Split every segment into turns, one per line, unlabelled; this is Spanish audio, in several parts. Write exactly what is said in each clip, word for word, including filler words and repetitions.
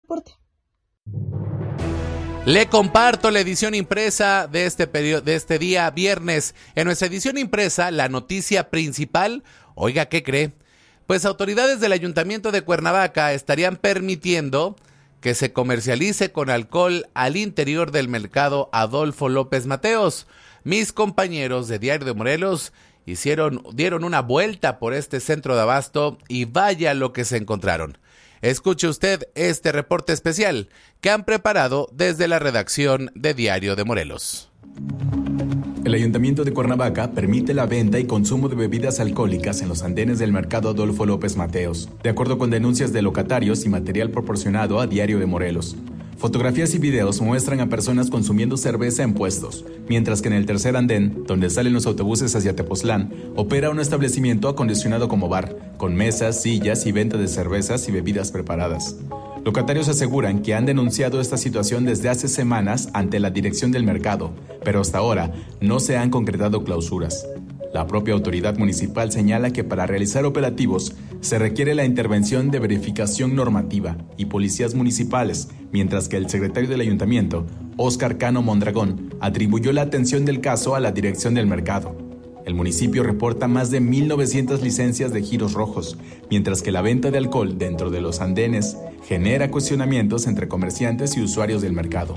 reporte.
Le comparto la edición impresa de este periodo, de este día viernes. En nuestra edición impresa, la noticia principal, oiga, ¿qué cree? Pues autoridades del Ayuntamiento de Cuernavaca estarían permitiendo que se comercialice con alcohol al interior del mercado Adolfo López Mateos. Mis compañeros de Diario de Morelos hicieron, dieron una vuelta por este centro de abasto y vaya lo que se encontraron. Escuche usted este reporte especial que han preparado desde la redacción de Diario de Morelos.
El Ayuntamiento de Cuernavaca permite la venta y consumo de bebidas alcohólicas en los andenes del mercado Adolfo López Mateos, de acuerdo con denuncias de locatarios y material proporcionado a Diario de Morelos. Fotografías y videos muestran a personas consumiendo cerveza en puestos, mientras que en el tercer andén, donde salen los autobuses hacia Tepoztlán, opera un establecimiento acondicionado como bar, con mesas, sillas y venta de cervezas y bebidas preparadas. Locatarios aseguran que han denunciado esta situación desde hace semanas ante la dirección del mercado, pero hasta ahora no se han concretado clausuras. La propia autoridad municipal señala que para realizar operativos se requiere la intervención de verificación normativa y policías municipales, mientras que el secretario del ayuntamiento, Óscar Cano Mondragón, atribuyó la atención del caso a la dirección del mercado. El municipio reporta más de mil novecientas licencias de giros rojos, mientras que la venta de alcohol dentro de los andenes genera cuestionamientos entre comerciantes y usuarios del mercado.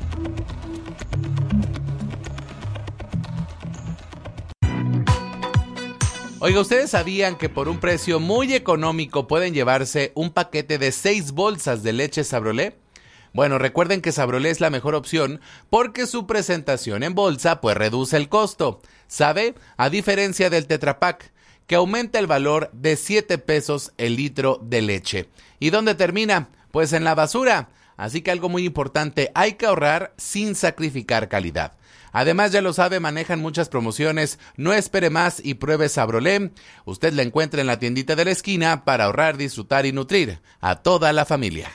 Oiga, ¿ustedes sabían que por un precio muy económico pueden llevarse un paquete de seis bolsas de leche Sabrolé? Bueno, recuerden que Sabrolé es la mejor opción porque su presentación en bolsa pues reduce el costo, ¿sabe? A diferencia del Tetra Pak, que aumenta el valor de siete pesos el litro de leche. ¿Y dónde termina? Pues en la basura. Así que algo muy importante, hay que ahorrar sin sacrificar calidad. Además, ya lo sabe, manejan muchas promociones. No espere más y pruebe Sabrolé. Usted la encuentra en la tiendita de la esquina para ahorrar, disfrutar y nutrir a toda la familia.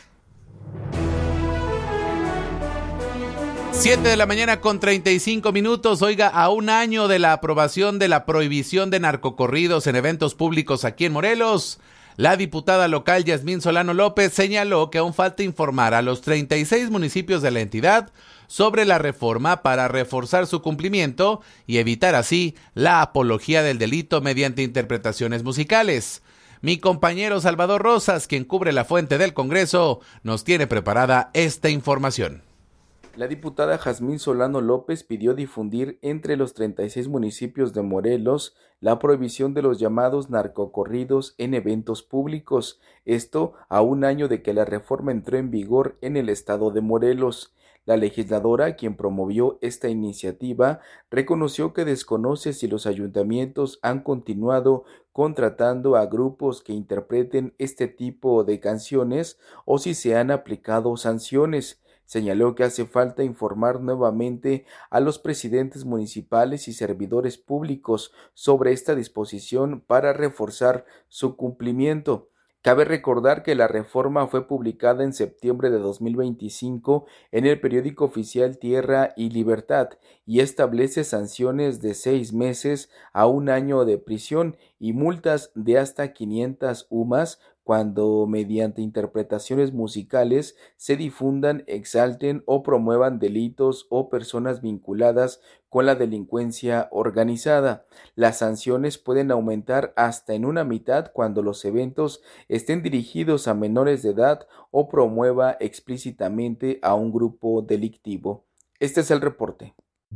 siete de la mañana con treinta y cinco minutos. Oiga, a un año de la aprobación de la prohibición de narcocorridos en eventos públicos aquí en Morelos, la diputada local Yasmín Solano López señaló que aún falta informar a los treinta y seis municipios de la entidad sobre la reforma para reforzar su cumplimiento y evitar así la apología del delito mediante interpretaciones musicales. Mi compañero Salvador Rosas, quien cubre la fuente del Congreso, nos tiene preparada esta información.
La diputada Yasmín Solano López pidió difundir entre los treinta y seis municipios de Morelos la prohibición de los llamados narcocorridos en eventos públicos, esto a un año de que la reforma entró en vigor en el estado de Morelos. La legisladora, quien promovió esta iniciativa, reconoció que desconoce si los ayuntamientos han continuado contratando a grupos que interpreten este tipo de canciones o si se han aplicado sanciones. Señaló que hace falta informar nuevamente a los presidentes municipales y servidores públicos sobre esta disposición para reforzar su cumplimiento. Cabe recordar que la reforma fue publicada en septiembre de dos mil veinticinco en el periódico oficial Tierra y Libertad y establece sanciones de seis meses a un año de prisión y multas de hasta quinientas UMAS cuando mediante interpretaciones musicales se difundan, exalten o promuevan delitos o personas vinculadas con la delincuencia organizada. Las sanciones pueden aumentar hasta en una mitad cuando los eventos estén dirigidos a menores de edad o promueva explícitamente a un grupo delictivo. Este es el reporte.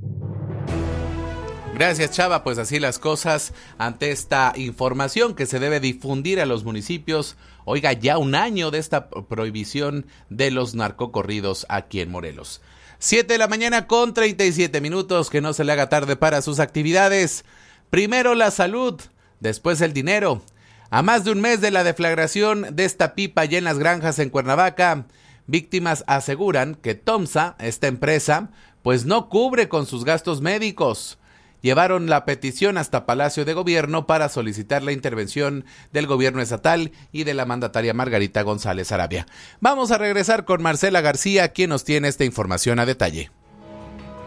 Gracias, Chava, pues así las cosas ante esta información que se debe difundir a los municipios. Oiga, ya un año de esta prohibición de los narcocorridos aquí en Morelos. siete de la mañana con treinta y siete minutos, que no se le haga tarde para sus actividades. Primero la salud, después el dinero. A más de un mes de la deflagración de esta pipa allá en las granjas en Cuernavaca, víctimas aseguran que TOMSA, esta empresa, pues no cubre con sus gastos médicos. Llevaron la petición hasta Palacio de Gobierno para solicitar la intervención del gobierno estatal y de la mandataria Margarita González Arabia. Vamos a regresar con Marcela García, quien nos tiene esta información a detalle.